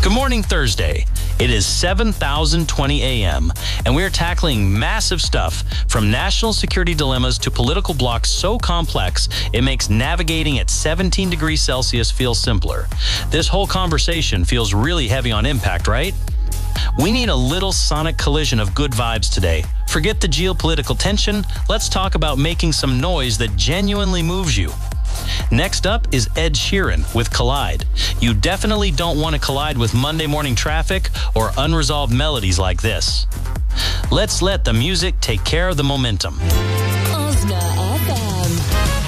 Good morning, Thursday. It is 7,020 a.m., and we're tackling massive stuff, from national security dilemmas to political blocks so complex it makes navigating at 17 degrees Celsius feel simpler. This whole conversation feels really heavy on impact, right? We need a little sonic collision of good vibes today. Forget the geopolitical tension. Let's talk about making some noise that genuinely moves you. Next up is Ed Sheeran with Collide. You definitely don't want to collide with Monday morning traffic or unresolved melodies like this. Let's let the music take care of the momentum.